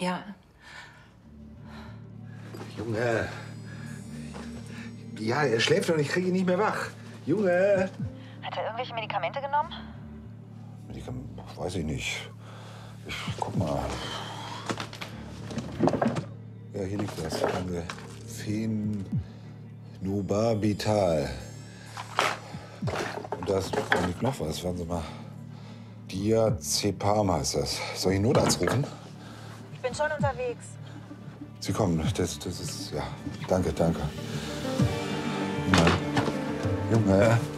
Ja. Junge. Ja, er schläft und ich kriege ihn nicht mehr wach. Junge. Hat er irgendwelche Medikamente genommen? Weiß ich nicht. Ich guck mal. Ja, hier liegt das. Phenobarbital. Und da liegt noch was. Warten Sie mal. Diazepam heißt das. Soll ich einen Notarzt rufen? Ich bin schon unterwegs. Sie kommen. Das ist, ja. Danke. Junge.